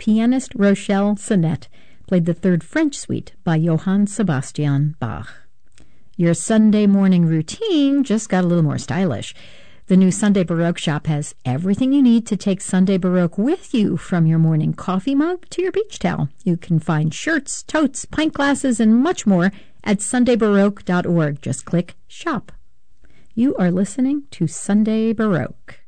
pianist Rochelle Sonnet played the Third French Suite by Johann Sebastian Bach. Your Sunday morning routine just got a little more stylish. The new Sunday Baroque shop has everything you need to take Sunday Baroque with you, from your morning coffee mug to your beach towel. You can find shirts, totes, pint glasses, and much more at sundaybaroque.org. Just click Shop. You are listening to Sunday Baroque.